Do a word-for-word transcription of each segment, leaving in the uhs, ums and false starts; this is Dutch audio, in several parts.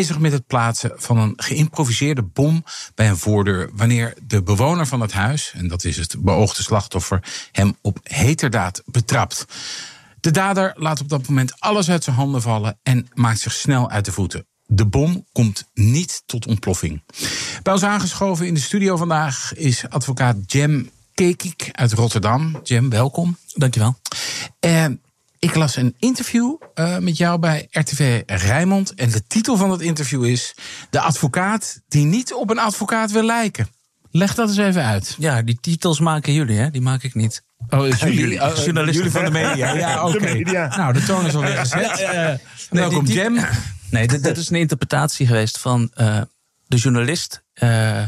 bezig met het plaatsen van een geïmproviseerde bom bij een voordeur wanneer de bewoner van het huis, en dat is het beoogde slachtoffer, hem op heterdaad betrapt. De dader laat op dat moment alles uit zijn handen vallen en maakt zich snel uit de voeten. De bom komt niet tot ontploffing. Bij ons aangeschoven in de studio vandaag is advocaat Jem Kekik uit Rotterdam. Jem, welkom. Dankjewel. Uh, ik las een interview uh, met jou bij R T V Rijnmond. En de titel van het interview is: De advocaat die niet op een advocaat wil lijken. Leg dat eens even uit. Ja, die titels maken jullie, hè? Die maak ik niet. Oh, is jullie, jullie, uh, journalisten jullie van de media? Ja, oké. Okay. Nou, de toon is alweer gezet. Ja, ja, ja. Nee, welkom, die, Jem. Nee, dit, dit is een interpretatie geweest van uh, de journalist. Uh,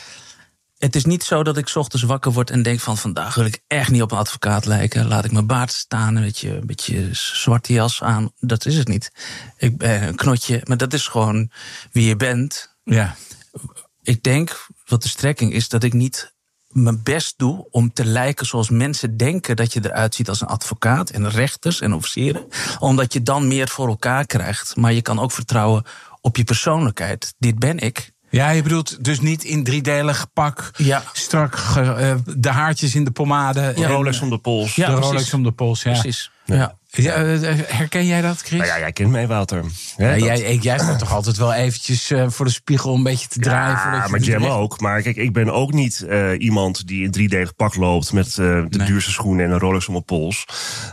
het is niet zo dat ik 's ochtends wakker word en denk van vandaag wil ik echt niet op een advocaat lijken. Laat ik mijn baard staan, een beetje, een beetje zwarte jas aan. Dat is het niet. Ik ben een knotje, maar dat is gewoon wie je bent. Ja. Ik denk, wat de strekking is, dat ik niet mijn best doe om te lijken zoals mensen denken dat je eruit ziet als een advocaat en rechters en officieren. Omdat je dan meer voor elkaar krijgt. Maar je kan ook vertrouwen op je persoonlijkheid. Dit ben ik. Ja, je bedoelt dus niet in driedelig pak, ja. strak uh, de haartjes in de pomade. Ja. Rolex om de pols. Ja, de precies. Rolex om de pols, ja. Precies. Ja. Ja. Ja, herken jij dat, Chris? Nou ja, jij kent mij, Wouter. Ja, ja, jij, jij staat toch altijd wel eventjes uh, voor de spiegel een beetje te draaien? Ja, maar Jem ook. Maar kijk, ik ben ook niet uh, iemand die in driedelig pak loopt met uh, de nee. duurste schoenen en een Rolex om mijn pols.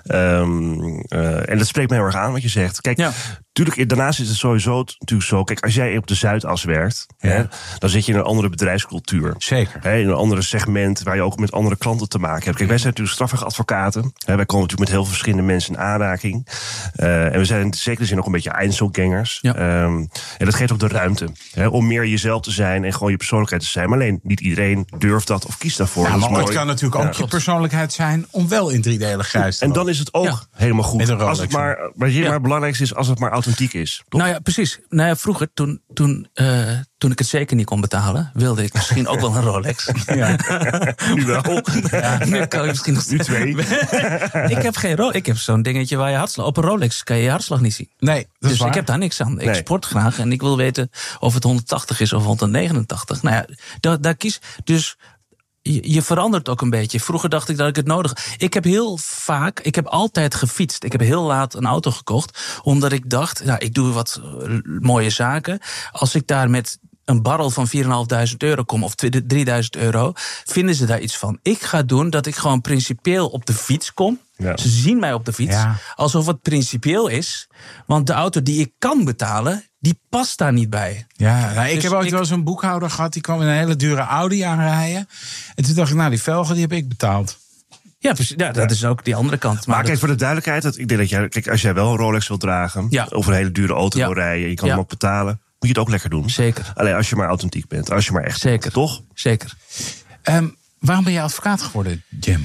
Um, uh, en dat spreekt mij heel erg aan wat je zegt. Kijk, ja. Tuurlijk, daarnaast is het sowieso t- natuurlijk zo. Kijk, als jij op de Zuidas werkt, ja. hè, dan zit je in een andere bedrijfscultuur. Zeker. Hè, in een andere segment waar je ook met andere klanten te maken hebt. Kijk, wij zijn natuurlijk strafrechtadvocaten. Hè, wij komen natuurlijk met heel veel verschillende mensen in aanraking. Uh, en we zijn in zekere zin ook een beetje Einzelgangers. Ja. Um, en dat geeft ook de ruimte hè, om meer jezelf te zijn en gewoon je persoonlijkheid te zijn. Maar alleen niet iedereen durft dat of kiest daarvoor. Ja, maar het kan natuurlijk ook ja. je persoonlijkheid zijn om wel in driedelig grijs te En dan is het ook ja. helemaal goed. Als het maar, maar hier ja. maar het belangrijkste is als het maar authentiek is. Toch? Nou ja, precies. Nou ja, vroeger, toen, toen, uh, toen ik het zeker niet kon betalen, wilde ik misschien ook wel een Rolex. Ja. Nu wel. Ja, nu kan je misschien nog nu twee. Ik heb geen Rolex. Ik heb zo'n dingetje waar je hartslag... Op een Rolex kan je je hartslag niet zien. Nee, dat dus is waar. Ik heb daar niks aan. Ik nee. sport graag en ik wil weten of het honderdtachtig is of honderdnegenentachtig. Nou ja, daar, daar kies... Dus... Je, je verandert ook een beetje. Vroeger dacht ik dat ik het nodig had. Ik heb heel vaak, ik heb altijd gefietst. Ik heb heel laat een auto gekocht. Omdat ik dacht, nou, ik doe wat mooie zaken. Als ik daar met een barrel van vier en een half duizend euro kom, of drieduizend euro, vinden ze daar iets van. Ik ga doen dat ik gewoon principieel op de fiets kom. Ja. Ze zien mij op de fiets, ja. alsof het principieel is. Want de auto die ik kan betalen, die past daar niet bij. Ja, nou, ik dus heb ooit ik... wel eens een boekhouder gehad, die kwam in een hele dure Audi aanrijden. En toen dacht ik, nou, die velgen die heb ik betaald. Ja, precies. Ja, dat is ook die andere kant. Maar, maar kijk, dat... voor de duidelijkheid, dat, ik denk dat jij, kijk, als jij wel een Rolex wilt dragen, ja. of een hele dure auto ja. wil rijden, je kan ja. hem ook betalen, moet je het ook lekker doen. Zeker. Alleen als je maar authentiek bent, als je maar echt Zeker. bent, toch? Zeker. Um, waarom ben je advocaat geworden, Jem?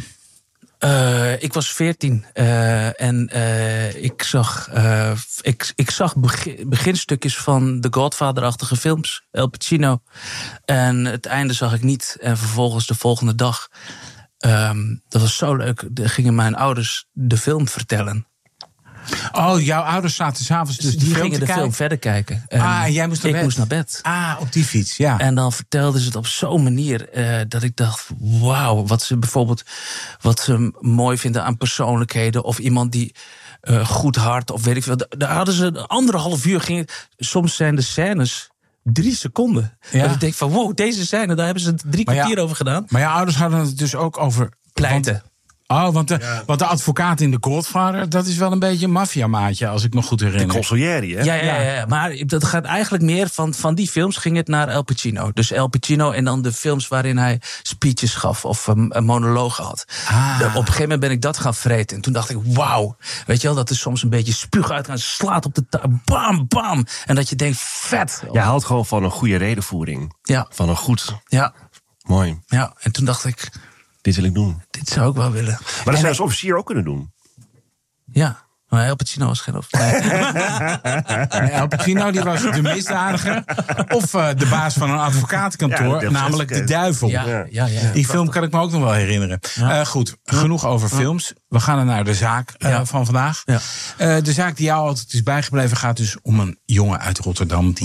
Uh, ik was veertien uh, en uh, ik zag, uh, ik, ik zag begin, beginstukjes van de Godfather-achtige films, El Pacino. En het einde zag ik niet. En vervolgens de volgende dag, um, dat was zo leuk, gingen mijn ouders de film vertellen. Oh, jouw ouders zaten s'avonds dus die de film gingen de kijken? film verder kijken. En ah, en jij moest naar ik bed? moest naar bed. Ah, op die fiets, ja. En dan vertelden ze het op zo'n manier uh, dat ik dacht, wauw, wat ze bijvoorbeeld wat ze mooi vinden aan persoonlijkheden of iemand die uh, goed hart of weet ik veel. Daar hadden ze een anderhalf uur. Gingen, soms zijn de scènes drie seconden. Ja. Dat ik denk van, wow, deze scène, daar hebben ze drie kwartier ja, over gedaan. Maar jouw ouders hadden het dus ook over pleiten. Want, Oh, want de, ja. want de advocaat in de Godfather, dat is wel een beetje een maffiamaatje, als ik nog goed herinner. De consigliere, hè? Ja, ja, ja, ja, maar dat gaat eigenlijk meer van, van die films ging het naar El Pacino. Dus El Pacino en dan de films waarin hij speeches gaf of een, een monoloog had. Ah. De, op een gegeven moment ben ik dat gaan vreten. En toen dacht ik, wauw. Weet je wel, dat is soms een beetje spuug uit en slaat op de ta- bam, bam. En dat je denkt, vet. Je houdt gewoon van een goede redenvoering. Ja. Van een goed. Ja. Mooi. Ja, en toen dacht ik, dit wil ik doen. Dit zou ik wel willen. Maar dat zou je als officier ook kunnen doen. Ja, maar El Pacino was geen officier. Nee, El Pacino die was de misdadiger. Of uh, de baas van een advocatenkantoor, ja, namelijk de duivel. Ja, ja, ja, ja, die film kan ik me ook nog wel herinneren. Ja. Uh, goed, genoeg over films. We gaan naar de zaak uh, ja. van vandaag. Ja. Uh, de zaak die jou altijd is bijgebleven gaat dus om een jongen uit Rotterdam die